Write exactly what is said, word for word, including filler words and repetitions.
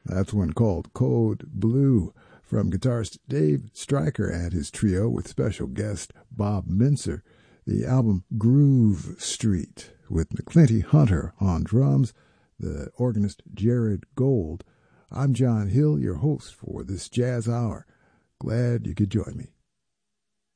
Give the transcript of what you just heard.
That's one called Code Blue, from guitarist Dave Stryker and his trio with special guest Bob Mincer. The album Groove Street with McClinty Hunter on drums, the organist Jared Gold. I'm John Hill, your host for this Jazz Hour. Glad you could join me.